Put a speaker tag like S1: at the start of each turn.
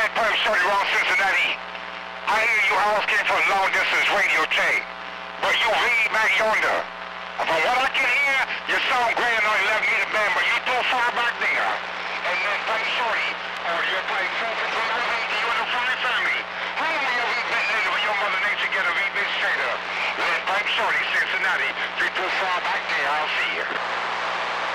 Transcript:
S1: Red Pipe Shorty Wrong Cincinnati. I hear you always came from long distance radio tape, but you read back yonder. From what I can hear, you sound great on 11-meter band, but you too far back there. And then Pipe Shorty, you're playing focus on you and the Fry family. How long have we been in for your Mother Nature get a read straight up? Red Pipe Shorty, Cincinnati, you're too far back there, I'll see you.